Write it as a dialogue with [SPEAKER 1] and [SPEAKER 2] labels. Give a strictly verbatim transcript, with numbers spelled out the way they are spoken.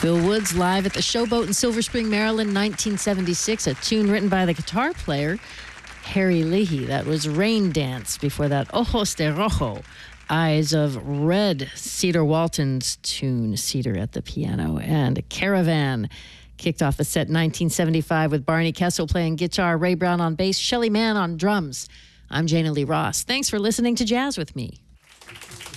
[SPEAKER 1] Bill Woods live at the Showboat in Silver Spring, Maryland, nineteen seventy-six, a tune written by the guitar player Harry Leahy. That was Rain Dance. Before that, Ojos de Rojo, Eyes of Red, Cedar Walton's tune, Cedar at the piano, and Caravan. Kicked off the set in nineteen seventy-five with Barney Kessel playing guitar, Ray Brown on bass, Shelly Manne on drums. I'm Jana Lee Ross. Thanks for listening to Jazz with Me.